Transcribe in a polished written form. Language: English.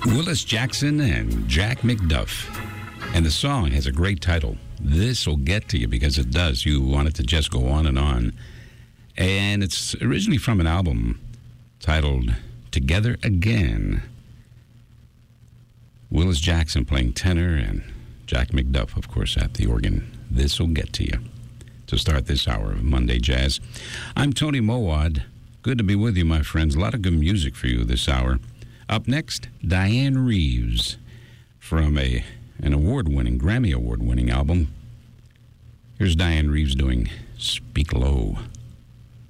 Willis Jackson and Jack McDuff. And the song has a great title. This'll Get to You, because it does. You want it to just go on and on. And it's originally from an album titled Together Again. Willis Jackson playing tenor and Jack McDuff, of course, at the organ. This'll Get to You. To start this hour of Monday Jazz. I'm Tony Mowad. Good to be with you, my friends. A lot of good music for you this hour. Up next, Diane Reeves from an award-winning, Grammy Award-winning album. Here's Diane Reeves doing Speak Low.